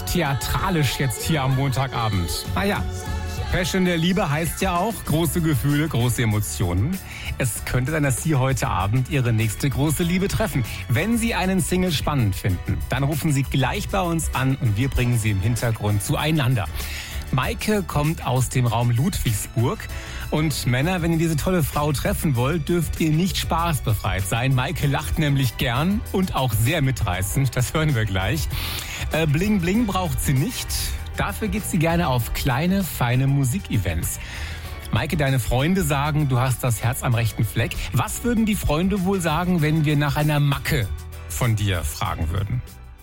theatralisch jetzt hier am Montagabend. Naja, Passion der Liebe heißt ja auch große Gefühle, große Emotionen. Es könnte sein, dass Sie heute Abend Ihre nächste große Liebe treffen. Wenn Sie einen Single spannend finden, dann rufen Sie gleich bei uns an und wir bringen Sie im Hintergrund zueinander. Maike kommt aus dem Raum Ludwigsburg. Und Männer, wenn ihr diese tolle Frau treffen wollt, dürft ihr nicht spaßbefreit sein. Maike lacht nämlich gern und auch sehr mitreißend. Das hören wir gleich. Bling Bling braucht sie nicht. Dafür geht sie gerne auf kleine, feine Musikevents. Maike, deine Freunde sagen, du hast das Herz am rechten Fleck. Was würden die Freunde wohl sagen, wenn wir nach einer Macke von dir fragen würden?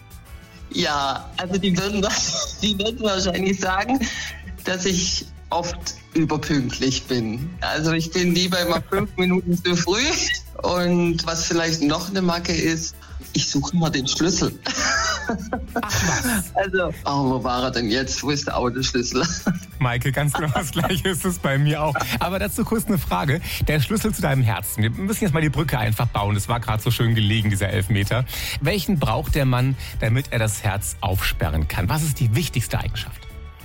Ja, also die würden wahrscheinlich sagen, dass ich oft überpünktlich bin. Also ich bin lieber immer 5 Minuten zu früh. Und was vielleicht noch eine Macke ist, ich suche immer den Schlüssel. Ach was. Also, wo war er denn jetzt? Wo ist der Autoschlüssel? Maike, ganz genau das Gleiche ist es bei mir auch. Aber dazu kurz eine Frage. Der Schlüssel zu deinem Herzen. Wir müssen jetzt mal die Brücke einfach bauen. Das war gerade so schön gelegen, dieser Elfmeter. Welchen braucht der Mann, damit er das Herz aufsperren kann? Was ist die wichtigste Eigenschaft?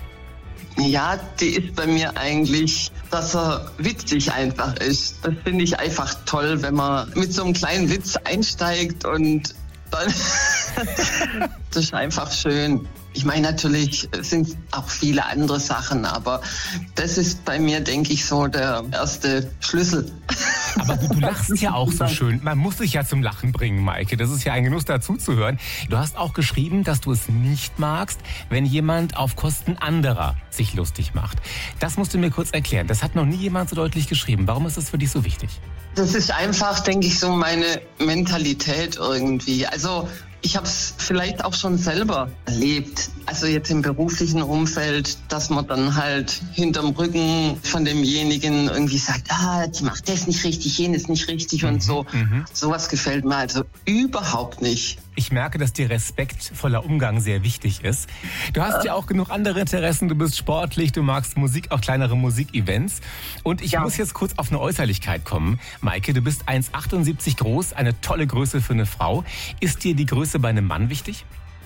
Ja, die ist bei mir eigentlich, dass er witzig einfach ist. Das finde ich einfach toll, wenn man mit so einem kleinen Witz einsteigt und dann das ist einfach schön. Ich meine, natürlich sind auch viele andere Sachen, aber das ist bei mir, denke ich, so der erste Schlüssel. Aber du lachst ja auch so schön. Man muss dich ja zum Lachen bringen, Maike. Das ist ja ein Genuss, dazu zu hören. Du hast auch geschrieben, dass du es nicht magst, wenn jemand auf Kosten anderer sich lustig macht. Das musst du mir kurz erklären. Das hat noch nie jemand so deutlich geschrieben. Warum ist das für dich so wichtig? Das ist einfach, denke ich, so meine Mentalität irgendwie. Also ich habe es vielleicht auch schon selber erlebt, also jetzt im beruflichen Umfeld, dass man dann halt hinterm Rücken von demjenigen irgendwie sagt, die macht das nicht richtig, jenes nicht richtig und so. Sowas gefällt mir also überhaupt nicht. Ich merke, dass dir respektvoller Umgang sehr wichtig ist. Du hast ja auch genug andere Interessen. Du bist sportlich, du magst Musik, auch kleinere Musikevents. Und ich muss jetzt kurz auf eine Äußerlichkeit kommen. Maike, du bist 1,78 groß, eine tolle Größe für eine Frau. Ist dir die Größe bei einem Mann wichtig?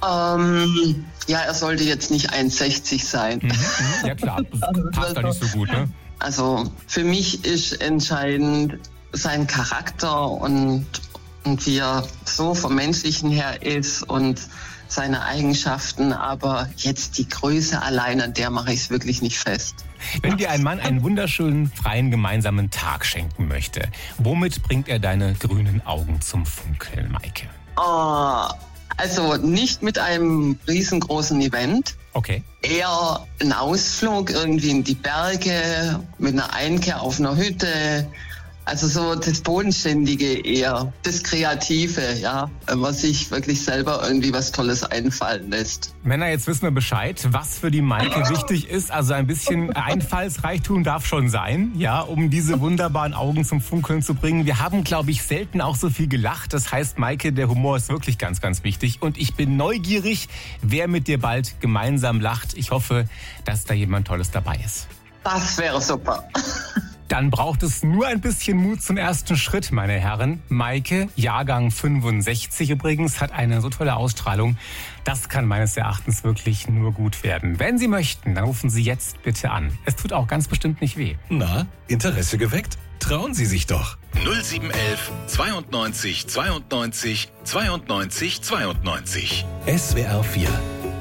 Er sollte jetzt nicht 1,60 sein. Ja klar, das passt da nicht so gut, ne? Also für mich ist entscheidend sein Charakter und wie er so vom Menschlichen her ist und seine Eigenschaften, aber jetzt die Größe allein, an der mache ich es wirklich nicht fest. Wenn dir ein Mann einen wunderschönen, freien, gemeinsamen Tag schenken möchte, womit bringt er deine grünen Augen zum Funkeln, Maike? Also nicht mit einem riesengroßen Event. Okay. Eher ein Ausflug irgendwie in die Berge, mit einer Einkehr auf einer Hütte. Also so das Bodenständige eher, das Kreative, ja, wenn man sich wirklich selber irgendwie was Tolles einfallen lässt. Männer, jetzt wissen wir Bescheid, was für die Maike wichtig ist. Also ein bisschen Einfallsreichtum darf schon sein, ja, um diese wunderbaren Augen zum Funkeln zu bringen. Wir haben, glaube ich, selten auch so viel gelacht. Das heißt, Maike, der Humor ist wirklich ganz, ganz wichtig. Und ich bin neugierig, wer mit dir bald gemeinsam lacht. Ich hoffe, dass da jemand Tolles dabei ist. Das wäre super. Dann braucht es nur ein bisschen Mut zum ersten Schritt, meine Herren. Maike, Jahrgang 65 übrigens, hat eine so tolle Ausstrahlung. Das kann meines Erachtens wirklich nur gut werden. Wenn Sie möchten, dann rufen Sie jetzt bitte an. Es tut auch ganz bestimmt nicht weh. Na, Interesse geweckt? Trauen Sie sich doch. 0711 92 92 92 92. SWR 4